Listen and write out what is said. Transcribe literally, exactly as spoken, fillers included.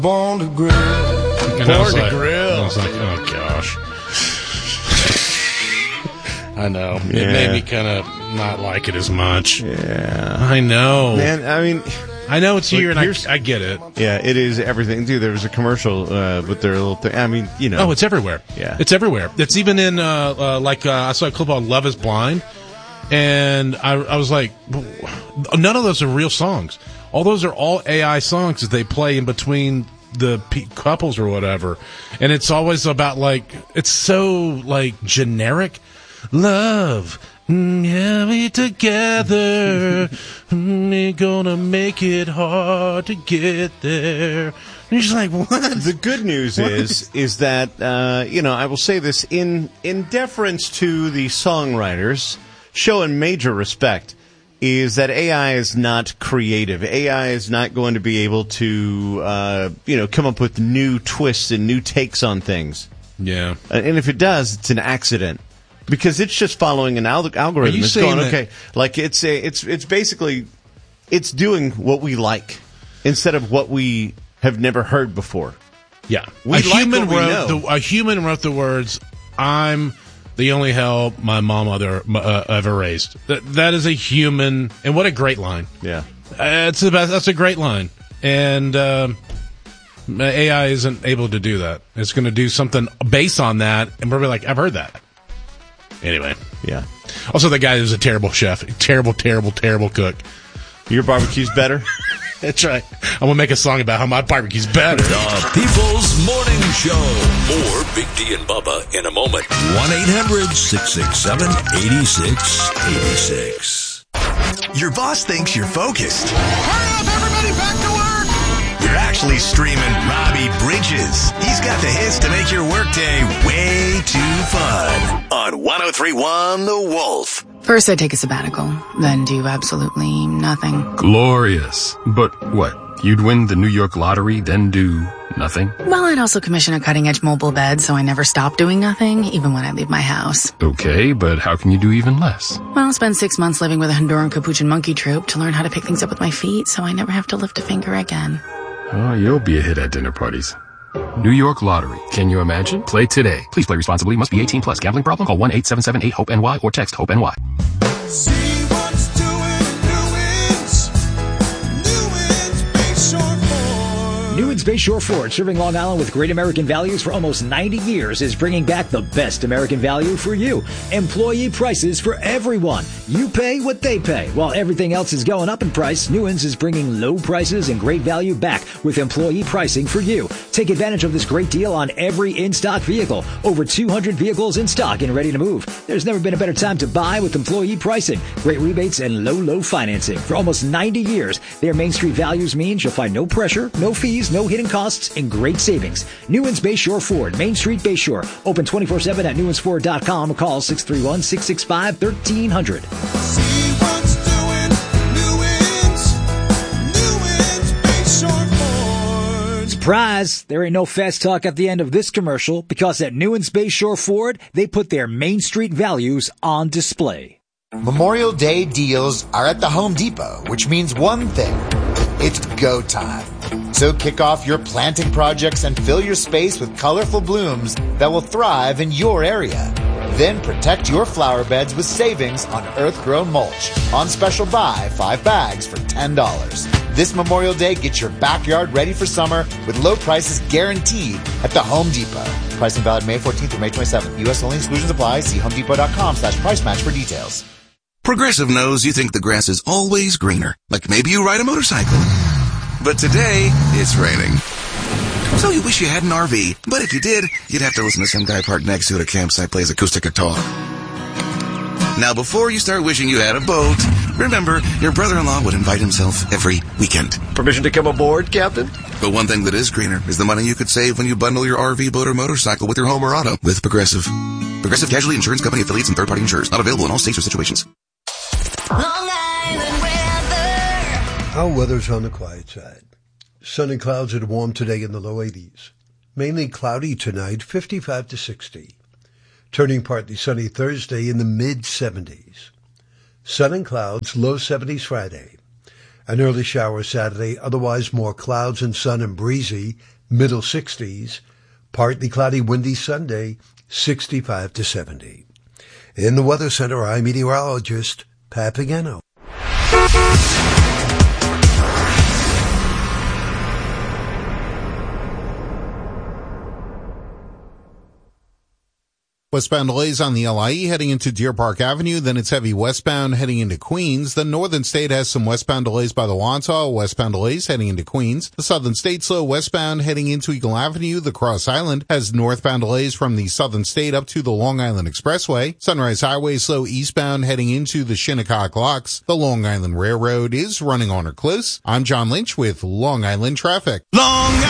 Born to grill. And Born I was to like, grill. I was like, oh gosh. I know. It Yeah. made me kind of not like it as much. Yeah. I know. Man, I mean, I know it's here, Look, and I, here's- I get it. yeah, it is everything. Dude, there was a commercial uh, with their little thing. I mean, you know. Oh, it's everywhere. Yeah. It's everywhere. It's even in, uh, uh, like, uh, I saw a clip on Love is Blind, and I, I was like, none of those are real songs. All those are all A I songs that they play in between the pe- couples or whatever. And it's always about, like, it's so, like, generic. Love, mm, yeah, we together. Mm, We're gonna make it hard to get there. And you're just like, what? The good news is is that uh, you know, I will say this in in deference to the songwriters, showing major respect, is that A I is not creative. A I is not going to be able to uh, you know, come up with new twists and new takes on things. Yeah. And if it does, it's an accident. Because it's just following an al- algorithm. Are you It's saying going, that- okay, like it's a, it's it's basically it's doing what we like instead of what we have never heard before. Yeah. We a like human what we wrote know. the, a human wrote the words, I'm the only hell my mom mother uh, ever raised. That that is a human, and what a great line. Yeah. Uh, it's the best. That's a great line. And um, A I isn't able to do that. It's going to do something based on that, and we're gonna be like, I've heard that. Anyway. Yeah. Also, the guy who's a terrible chef. Terrible, terrible, terrible cook. Your barbecue's better? That's right. I'm going to make a song about how my barbecue's better. The People's Morning Show. More Big D and Bubba in a moment. one eight hundred six six seven eight six eight six. Your boss thinks you're focused. Hurry up, everybody, back to work! You're actually streaming Robbie Bridges. He's got the hits to make your workday way too fun. On one oh three point one The Wolf. First, I take a sabbatical, then do absolutely nothing. Glorious. But what? You'd win the New York lottery, then do nothing? Well, I'd also commission a cutting-edge mobile bed, so I never stop doing nothing, even when I leave my house. Okay, but how can you do even less? Well, I'll spend six months living with a Honduran capuchin monkey troupe to learn how to pick things up with my feet, so I never have to lift a finger again. Oh, you'll be a hit at dinner parties. New York Lottery. Can you imagine? Play today. Please play responsibly. Must be eighteen plus. Gambling problem? Call one eight seven seven eight hope N Y or text HOPE-N Y. See what's doing Newins. Newins Bayshore Ford. Newins Bayshore Ford, serving Long Island with great American values for almost ninety years, is bringing back the best American value for you. Employee prices for everyone. You pay what they pay. While everything else is going up in price, Newins is bringing low prices and great value back with employee pricing for you. Take advantage of this great deal on every in-stock vehicle. Over two hundred vehicles in stock and ready to move. There's never been a better time to buy with employee pricing. Great rebates and low, low financing. For almost ninety years, their Main Street values means you'll find no pressure, no fees, no hidden costs, and great savings. Newins Bayshore Ford, Main Street Bayshore. Open twenty-four seven at newins ford dot com or call six three one, six six five, one three zero zero. See what's doing Newins. Newins Bayshore Ford. Surprise! There ain't no fast talk at the end of this commercial because at Newins Bayshore Ford, they put their Main Street values on display. Memorial Day deals are at the Home Depot, which means one thing. It's go time. So kick off your planting projects and fill your space with colorful blooms that will thrive in your area. Then protect your flower beds with savings on earth-grown mulch. On special buy, five bags for ten dollars. This Memorial Day, get your backyard ready for summer with low prices guaranteed at the Home Depot. Pricing valid May fourteenth through May twenty-seventh. U S only exclusions apply. See homedepot.com slash price match for details. Progressive knows you think the grass is always greener. Like maybe you ride a motorcycle. But today, it's raining. So you wish you had an R V. But if you did, you'd have to listen to some guy parked next to it at a campsite plays acoustic guitar. Now, before you start wishing you had a boat, remember, your brother-in-law would invite himself every weekend. Permission to come aboard, Captain? But one thing that is greener is the money you could save when you bundle your R V, boat, or motorcycle with your home or auto with Progressive. Progressive Casualty Insurance Company affiliates and third-party insurers. Not available in all states or situations. Long Island weather. Our weather's on the quiet side. Sunny clouds and warm today in the low eighties. Mainly cloudy tonight, fifty-five to sixty. Turning partly sunny Thursday in the mid seventies. Sun and clouds, low seventies Friday. An early shower Saturday, otherwise more clouds and sun and breezy, middle sixties. Partly cloudy, windy Sunday, sixty-five to seventy. In the Weather Center, I'm meteorologist Pat Pagano. Westbound delays on the L I E heading into Deer Park Avenue. Then it's heavy westbound heading into Queens. The Northern State has some westbound delays by the Wantagh. Westbound delays heading into Queens. The Southern State slow westbound heading into Eagle Avenue. The Cross Island has northbound delays from the Southern State up to the Long Island Expressway. Sunrise Highway slow eastbound heading into the Shinnecock Locks. The Long Island Railroad is running on or close. I'm John Lynch with Long Island Traffic. Long